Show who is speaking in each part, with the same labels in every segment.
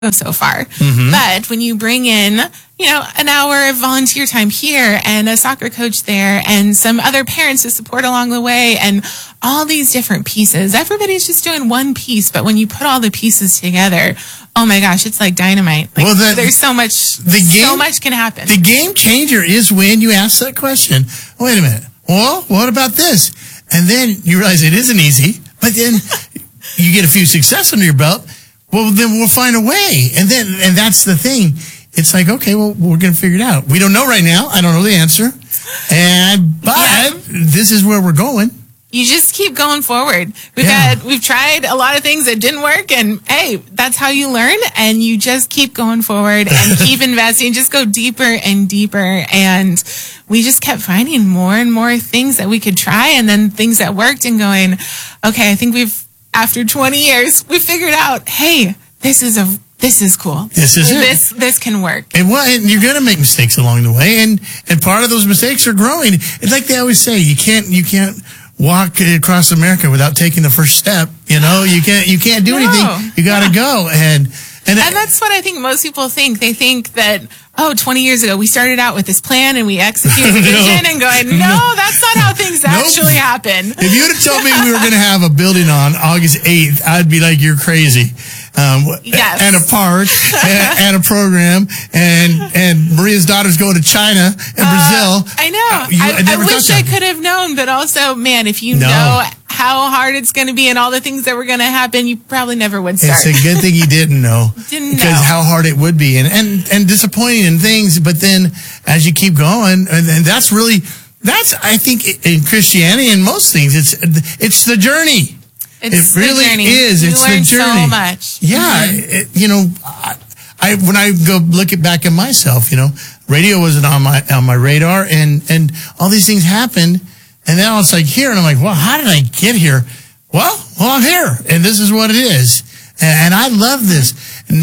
Speaker 1: so far. But when you bring in, an hour of volunteer time here and a soccer coach there and some other parents to support along the way and all these different pieces, everybody's just doing one piece. But when you put all the pieces together, oh my gosh, it's like dynamite. There's so much, so much can happen.
Speaker 2: The game changer is when you ask that question. Wait a minute. Well, what about this? And then you realize it isn't easy, but then you get a few success under your belt. Well, then we'll find a way. And that's the thing. It's like, okay, well, we're going to figure it out. We don't know right now. I don't know the answer. But this is where we're going.
Speaker 1: You just keep going forward. We've tried a lot of things that didn't work, and hey, that's how you learn, and you just keep going forward and keep investing, just go deeper and deeper. And we just kept finding more and more things that we could try, and then things that worked, and going, okay, I think after 20 years, we figured out, hey, this is cool. This can work.
Speaker 2: And you're going to make mistakes along the way, and part of those mistakes are growing. It's like they always say, you can't walk across America without taking the first step. You can't do anything. You got to go. And
Speaker 1: that's what I think most people think. They think that, 20 years ago, we started out with this plan and we executed the vision and going, no, that's not how things actually happen.
Speaker 2: If you'd have told me we were going to have a building on August 8th, I'd be like, you're crazy.
Speaker 1: Yes.
Speaker 2: And a park and a program and Maria's daughter's going to China and Brazil.
Speaker 1: I know. I wish I could have known, but also, man, if you know how hard it's going to be and all the things that were going to happen, you probably never would start.
Speaker 2: It's a good thing you didn't know. Because how hard it would be and disappointing in things. But then as you keep going, and that's I think in Christianity and most things, it's the journey.
Speaker 1: It
Speaker 2: really is. It's the journey.
Speaker 1: So much.
Speaker 2: Yeah. When I go look back at myself, radio wasn't on my radar and all these things happened. And now it's like here, and I'm like, well, how did I get here? Well, I'm here, and this is what it is. And I love this.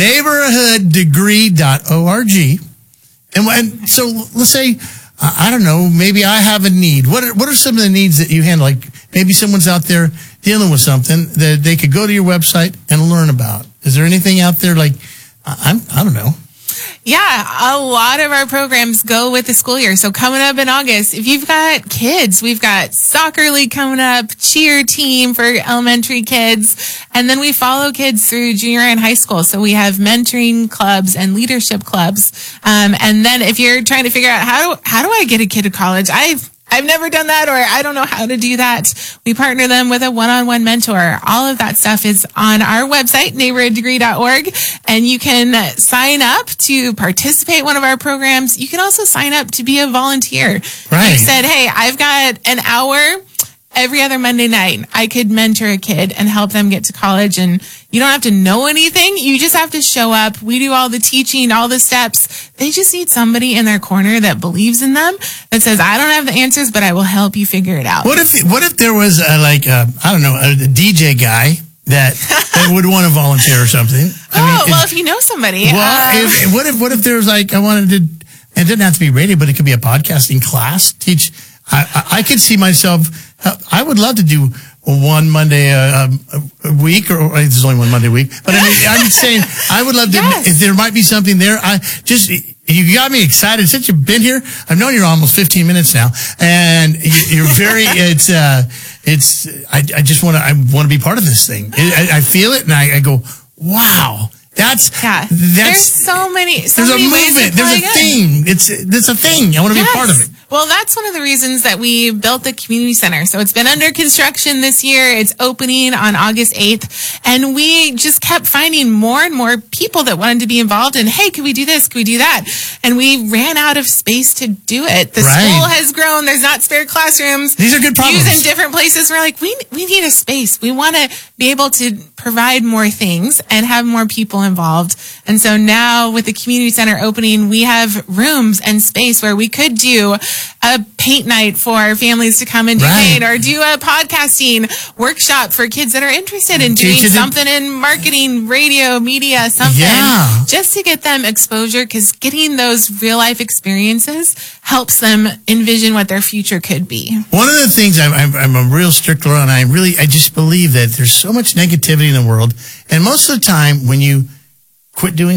Speaker 2: Neighborhooddegree.org. And so let's say, I don't know, maybe I have a need. What are some of the needs that you handle? Like maybe someone's out there dealing with something that they could go to your website and learn about. Is there anything out there like, I don't know.
Speaker 1: Yeah, a lot of our programs go with the school year. So coming up in August, if you've got kids, we've got soccer league coming up, cheer team for elementary kids, and then we follow kids through junior and high school. So we have mentoring clubs and leadership clubs. And then if you're trying to figure out how do I get a kid to college, I've never done that, or I don't know how to do that. We partner them with a one-on-one mentor. All of that stuff is on our website, neighborhooddegree.org, and you can sign up to participate in one of our programs. You can also sign up to be a volunteer.
Speaker 2: Right.
Speaker 1: You said, hey, I've got an hour every other Monday night. I could mentor a kid and help them get to college, and you don't have to know anything. You just have to show up. We do all the teaching, all the steps. They just need somebody in their corner that believes in them, that says, I don't have the answers, but I will help you figure it out.
Speaker 2: What if there was a DJ guy that would want to volunteer or something?
Speaker 1: If you know somebody.
Speaker 2: Well, what if there was like, I wanted to, it didn't have to be radio, but it could be a podcasting class, teach. I could see myself, I would love to do one Monday a week, or there's only one Monday a week. But I'm saying I would love to. Yes. If there might be something there, you got me excited since you've been here. I've known you almost 15 minutes now, and you're very. I just want to be part of this thing. I feel it, and I go, wow. There's
Speaker 1: so many.
Speaker 2: There's a movement. There's a thing. There's a thing. I want to be a part of it.
Speaker 1: Well, that's one of the reasons that we built the community center. So it's been under construction this year. It's opening on August 8th. And we just kept finding more and more people that wanted to be involved. And hey, could we do this? Could we do that? And we ran out of space to do it. The school has grown. There's not spare classrooms.
Speaker 2: These are good problems.
Speaker 1: Used in different places. We're like, we need a space. We want to be able to provide more things and have more people involved. And so now with the community center opening, we have rooms and space where we could do a paint night for families to come and do paint, or do a podcasting workshop for kids that are interested in doing something in marketing, radio, media, something, just to get them exposure, because getting those real life experiences helps them envision what their future could be.
Speaker 2: One of the things I'm a real stickler on, I just believe that there's so much negativity in the world, and most of the time when you quit doing